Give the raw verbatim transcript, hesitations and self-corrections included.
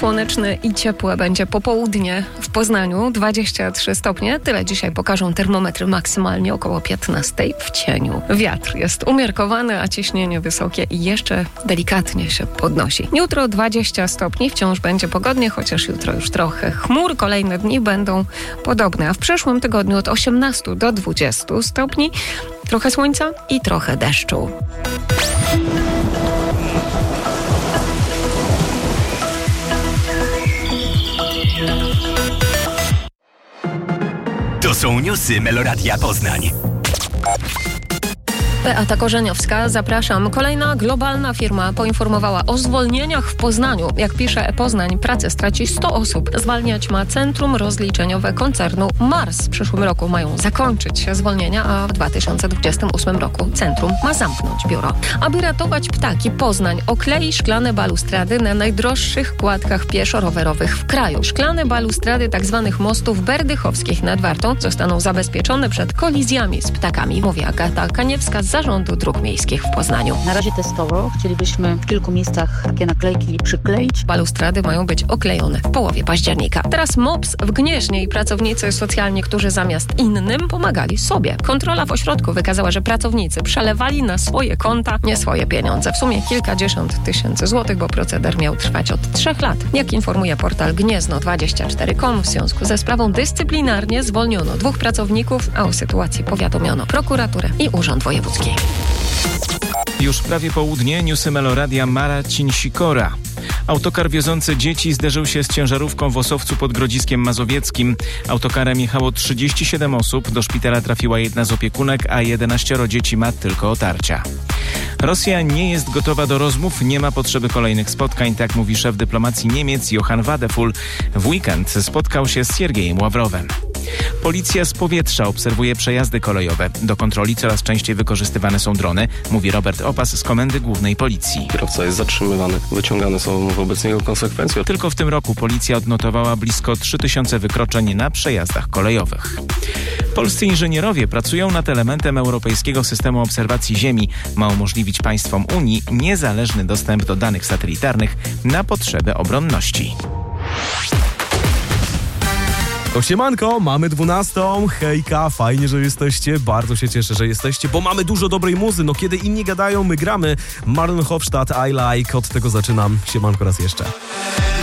Słoneczne i ciepłe będzie popołudnie w Poznaniu, dwadzieścia trzy stopnie. Tyle dzisiaj pokażą termometry, maksymalnie około piętnaście w cieniu. Wiatr jest umiarkowany, a ciśnienie wysokie i jeszcze delikatnie się podnosi. Jutro dwadzieścia stopni, wciąż będzie pogodnie, chociaż jutro już trochę chmur. Kolejne dni będą podobne, a w przyszłym tygodniu od osiemnastu do dwudziestu stopni. Trochę słońca i trochę deszczu. To są newsy Meloradia Poznań. Beata Korzeniowska, zapraszam. Kolejna globalna firma poinformowała o zwolnieniach w Poznaniu. Jak pisze e-Poznań, pracę straci sto osób. Zwalniać ma Centrum Rozliczeniowe koncernu Mars. W przyszłym roku mają zakończyć się zwolnienia, a w dwa tysiące dwudziestym ósmym roku centrum ma zamknąć biuro. Aby ratować ptaki, Poznań oklei szklane balustrady na najdroższych kładkach pieszo-rowerowych w kraju. Szklane balustrady tzw. mostów berdychowskich nad Wartą zostaną zabezpieczone przed kolizjami z ptakami, mówi Agata Kaniewska z Zarządu Dróg Miejskich w Poznaniu. Na razie testowo chcielibyśmy w kilku miejscach takie naklejki przykleić. Balustrady mają być oklejone w połowie października. Teraz MOPS w Gnieźnie i pracownicy socjalni, którzy zamiast innym pomagali sobie. Kontrola w ośrodku wykazała, że pracownicy przelewali na swoje konta nie swoje pieniądze. W sumie kilkadziesiąt tysięcy złotych, bo proceder miał trwać od trzech lat. Jak informuje portal Gniezno dwadzieścia cztery kropka com, w związku ze sprawą dyscyplinarnie zwolniono dwóch pracowników, a o sytuacji powiadomiono prokuraturę i Urząd Wojewódzki. Już prawie południe, newsy Meloradia. Marcin Sikora. Autokar wiozący dzieci zderzył się z ciężarówką w Osowcu pod Grodziskiem Mazowieckim. Autokarem jechało trzydzieści siedem osób. Do szpitala trafiła jedna z opiekunek, a jedenaścioro dzieci ma tylko otarcia. Rosja nie jest gotowa do rozmów, nie ma potrzeby kolejnych spotkań, tak mówi szef dyplomacji Niemiec Johann Wadefull. W weekend spotkał się z Siergiejem Ławrowem. Policja z powietrza obserwuje przejazdy kolejowe. Do kontroli coraz częściej wykorzystywane są drony, mówi Robert Opas z Komendy Głównej Policji. Kierowca jest zatrzymywany, wyciągane są wobec niego konsekwencje. Tylko w tym roku policja odnotowała blisko trzy tysiące wykroczeń na przejazdach kolejowych. Polscy inżynierowie pracują nad elementem europejskiego systemu obserwacji Ziemi. Ma umożliwić państwom Unii niezależny dostęp do danych satelitarnych na potrzeby obronności. To siemanko, mamy dwunastą, hejka, fajnie, że jesteście, bardzo się cieszę, że jesteście, bo mamy dużo dobrej muzy, no kiedy inni gadają, my gramy. Marlon Hofstadt, I Like, od tego zaczynam, siemanko raz jeszcze.